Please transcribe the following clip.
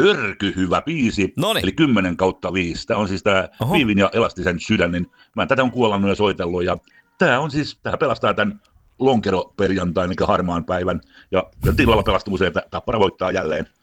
törky hyvä biisi, Noniin. eli 10/5. Tämä on siis tämä Viivin ja Elastisen sydän, niin mä tätä on kuollannut ja soitellut, ja tämä pelastaa tämän lonkeroperjantain, eli harmaan päivän, ja tilalla pelastuu se, että Tappara voittaa jälleen.